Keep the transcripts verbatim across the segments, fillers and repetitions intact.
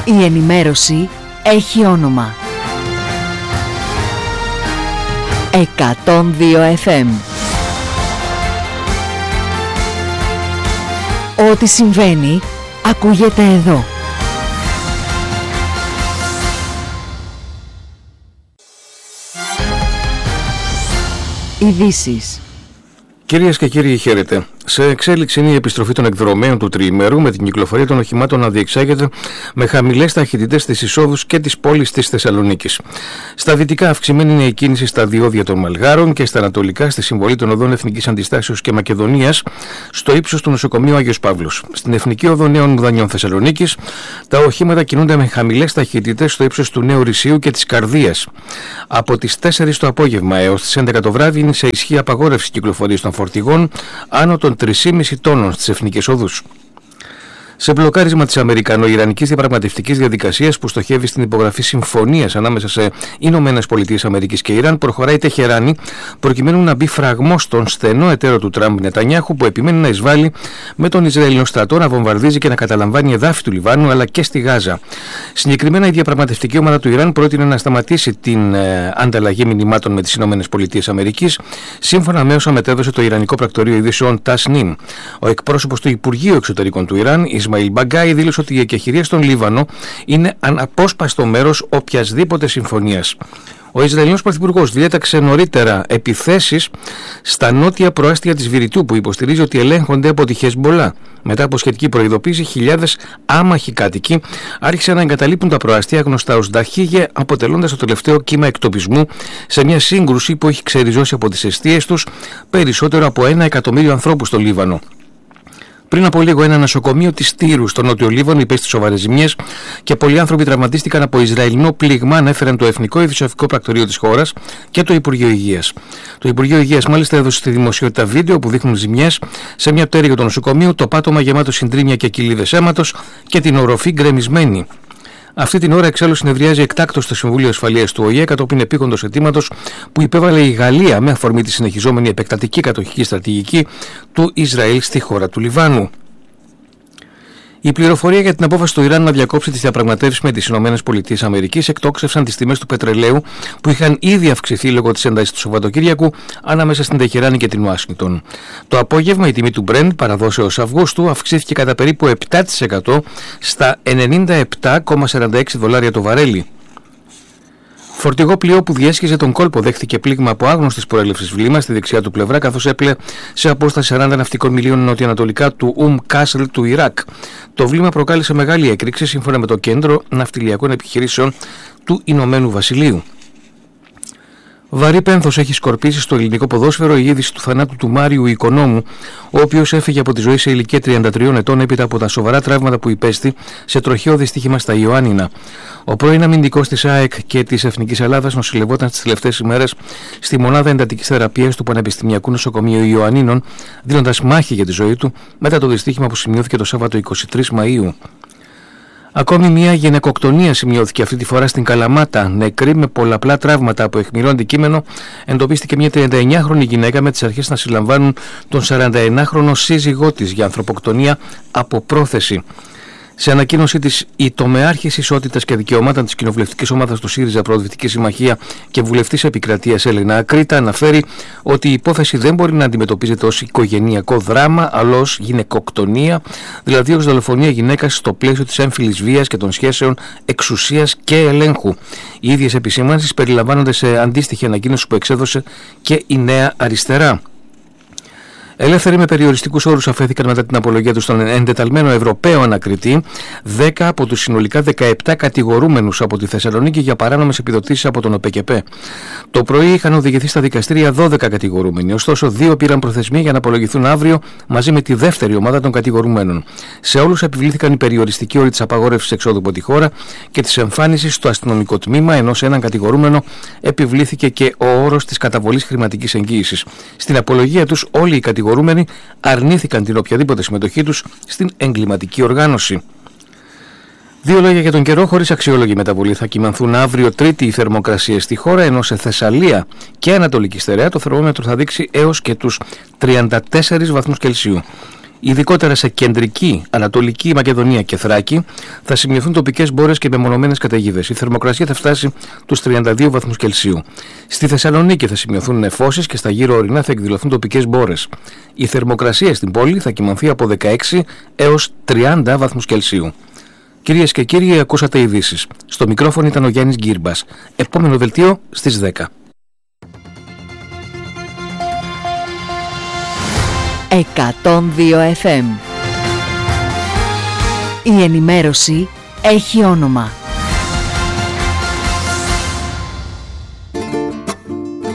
Η ενημέρωση έχει όνομα. εκατόν δύο εφ εμ. Ό,τι συμβαίνει ακούγεται εδώ. Ειδήσεις. Κυρίες και κύριοι, χαίρετε. Σε εξέλιξη είναι η επιστροφή των εκδρομέων του τριημέρου, με την κυκλοφορία των οχημάτων να διεξάγεται με χαμηλές ταχυτητές στις εισόδους και τις πόλεις της Θεσσαλονίκης. Στα δυτικά αυξημένη είναι η κίνηση στα διόδια των Μαλγάρων και στα ανατολικά στη συμβολή των οδών Εθνικής Αντιστάσεως και Μακεδονίας στο ύψος του νοσοκομείου Άγιος Παύλος. Στην Εθνική Οδό Νέων Μουδανιών Θεσσαλονίκης τα οχήματα κινούνται με χαμηλές ταχυτητές στο ύψος του Νέου Ρησίου και της Καρδίας. Από τις τέσσερις το απόγευμα έως τις έντεκα το βράδυ είναι σε ισχύ απαγόρευση κυκλοφορίας των φορτηγών άνω των τρία κόμμα πέντε τόνων στις εθνικές οδούς. Σε μπλοκάρισμα της Αμερικανο-Ιρανικής διαπραγματευτικής διαδικασίας που στοχεύει στην υπογραφή συμφωνίας ανάμεσα σε Ηνωμένες Πολιτείες Αμερικής και Ιράν, προχωράει η Τεχεράνη προκειμένου να μπει φραγμός στον στενό εταίρο του Τραμπ Νετανιάχου, που επιμένει να εισβάλλει με τον Ισραηλινό στρατό να βομβαρδίζει και να καταλαμβάνει εδάφη του Λιβάνου αλλά και στη Γάζα. Συγκεκριμένα, η διαπραγματευτική ομάδα του Ιράν πρότεινε να σταματήσει την ε, ανταλλαγή μηνυμάτων με τις Ηνωμένες Πολιτείες Αμερικής, σύμφωνα με όσα μετέδωσε το Ιρανικό πρακτορείο ειδήσεων Τασνίμ. Ο εκπρόσωπος του Υπουργείου Εξωτερικών του Ιράν, Ισμαήλ Μπαγκάι, δήλωσε ότι η εκεχηρία στον Λίβανο είναι αναπόσπαστο μέρος οποιασδήποτε συμφωνίας. Ο Ισραηλινός Πρωθυπουργός διέταξε νωρίτερα επιθέσεις στα νότια προάστια της Βηρητού, που υποστηρίζει ότι ελέγχονται από τη Χεσμπολά. Μετά από σχετική προειδοποίηση, χιλιάδες άμαχοι κάτοικοι άρχισαν να εγκαταλείπουν τα προάστια, γνωστά ως Νταχίγε, αποτελώντας το τελευταίο κύμα εκτοπισμού σε μια σύγκρουση που έχει ξεριζώσει από τις αιστείες τους περισσότερο από ένα εκατομμύριο ανθρώπους στο Λίβανο. Πριν από λίγο, ένα νοσοκομείο της Τύρου στο Νότιο Λίβανο υπέστη σοβαρές ζημιές και πολλοί άνθρωποι τραυματίστηκαν από Ισραηλινό πλήγμα, ανέφεραν το Εθνικό Ειδησιογραφικό Πρακτορείο της χώρας και το Υπουργείο Υγείας. Το Υπουργείο Υγείας μάλιστα έδωσε στη δημοσιότητα βίντεο που δείχνουν ζημιές σε μια πτέρυγα του νοσοκομείου, το πάτωμα γεμάτο συντρίμμια και κοιλίδες αίματος και την οροφή γκρεμισμένη. Αυτή την ώρα εξάλλου συνεδριάζει εκτάκτως στο Συμβούλιο Ασφαλείας του Ο Ε Ε κατόπιν επίγοντος αιτήματος που υπέβαλε η Γαλλία με αφορμή τη συνεχιζόμενη επεκτατική κατοχική στρατηγική του Ισραήλ στη χώρα του Λιβάνου. Η πληροφορία για την απόφαση του Ιράν να διακόψει τις διαπραγματεύσεις με τις Ηνωμένες Πολιτείες Αμερικής εκτόξευσαν τις τιμές του πετρελαίου, που είχαν ήδη αυξηθεί λόγω της έντασης του Σαββατοκύριακου ανάμεσα στην Τεχεράνη και την Ουάσιγκτον. Το απόγευμα η τιμή του Brent, παραδόσεως Αυγούστου, αυξήθηκε κατά περίπου επτά τοις εκατό στα ενενήντα επτά κόμμα σαράντα έξι δολάρια το βαρέλι. Φορτηγό πλοίο που διέσχιζε τον κόλπο δέχθηκε πλήγμα από άγνωστης προέλευσης βλήμα στη δεξιά του πλευρά, καθώς έπλε σε απόσταση σαράντα ναυτικών μιλίων νοτιοανατολικά του Ουμ Κάσλ του Ιράκ. Το βλήμα προκάλεσε μεγάλη έκρηξη, σύμφωνα με το Κέντρο Ναυτιλιακών Επιχειρήσεων του Ηνωμένου Βασιλείου. Βαρύ πένθος έχει σκορπίσει στο ελληνικό ποδόσφαιρο η είδηση του θανάτου του Μάριου Οικονόμου, ο οποίος έφυγε από τη ζωή σε ηλικία τριάντα τριών ετών έπειτα από τα σοβαρά τραύματα που υπέστη σε τροχαίο δυστύχημα στα Ιωάννινα. Ο πρώην αμυντικός της ΑΕΚ και της Εθνικής Ελλάδας νοσηλευόταν τις τελευταίες ημέρες στη μονάδα εντατικής θεραπείας του Πανεπιστημιακού Νοσοκομείου Ιωαννίνων, δίνοντας μάχη για τη ζωή του μετά το δυστύχημα που σημειώθηκε το Σάββατο εικοστή τρίτη Μαΐου. Ακόμη μια γυναικοκτονία σημειώθηκε, αυτή τη φορά στην Καλαμάτα. Νεκρή με πολλαπλά τραύματα από αιχμηρό αντικείμενο εντοπίστηκε μια τριανταεννιάχρονη γυναίκα με τις αρχές να συλλαμβάνουν τον σαρανταεννάχρονο σύζυγό της για ανθρωποκτονία από πρόθεση. Σε ανακοίνωσή της, η τομεάρχης Ισότητας και Δικαιωμάτων της κοινοβουλευτικής ομάδας του ΣΥΡΙΖΑ Προοδευτική Συμμαχία και βουλευτής επικρατείας Έλενα Ακρίτα αναφέρει ότι η υπόθεση δεν μπορεί να αντιμετωπίζεται ως οικογενειακό δράμα, αλλά ως γυναικοκτονία, δηλαδή ως δολοφονία γυναίκας στο πλαίσιο της έμφυλης βίας και των σχέσεων εξουσίας και ελέγχου. Οι ίδιες επισημάνσεις περιλαμβάνονται σε αντίστοιχη ανακοίνωση που εξέδωσε και η Νέα Αριστερά. Ελεύθεροι με περιοριστικούς όρους αφέθηκαν μετά την απολογία του στον εντεταλμένο Ευρωπαίο ανακριτή δέκα από τους συνολικά δεκαεπτά κατηγορούμενους από τη Θεσσαλονίκη για παράνομες επιδοτήσεις από τον ΟΠΕΚΕΠΕ. Το πρωί είχαν οδηγηθεί στα δικαστήρια δώδεκα κατηγορούμενοι, ωστόσο δύο πήραν προθεσμία για να απολογηθούν αύριο μαζί με τη δεύτερη ομάδα των κατηγορουμένων. Σε όλους επιβλήθηκαν οι περιοριστικοί όροι της απαγόρευσης εξόδου από τη χώρα και της εμφάνισης στο αστυνομικό τμήμα, ενώ σε έναν κατηγορούμενο επιβλήθηκε και ο όρος της καταβολής χρηματικής εγγύησης. Στην απολογία τους όλοι οι κατηγορούμενοι αρνήθηκαν την οποιαδήποτε συμμετοχή τους στην εγκληματική οργάνωση. Δύο λόγια για τον καιρό. Χωρίς αξιόλογη μεταβολή θα κυμανθούν αύριο Τρίτη οι θερμοκρασίες στη χώρα, ενώ σε Θεσσαλία και Ανατολική Στερεά το θερμόμετρο θα δείξει έως και τους τριάντα τέσσερις βαθμούς Κελσίου. Ειδικότερα σε κεντρική, ανατολική Μακεδονία και Θράκη θα σημειωθούν τοπικές μπόρες και μεμονωμένες καταιγίδες. Η θερμοκρασία θα φτάσει τους τριάντα δύο βαθμούς Κελσίου. Στη Θεσσαλονίκη θα σημειωθούν νεφώσεις και στα γύρω ορεινά θα εκδηλωθούν τοπικές μπόρες. Η θερμοκρασία στην πόλη θα κυμανθεί από δεκαέξι έως τριάντα βαθμούς Κελσίου. Κυρίες και κύριοι, ακούσατε ειδήσεις. Στο μικρόφωνο ήταν ο Γιάννης Γκύρμπας. Επόμενο δελτίο στις δέκα. εκατόν δύο εφ εμ. Η ενημέρωση έχει όνομα.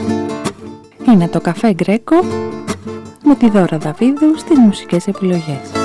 Είναι το καφέ Γκρέκο με τη Δώρα Δαβίδου στις μουσικές επιλογές.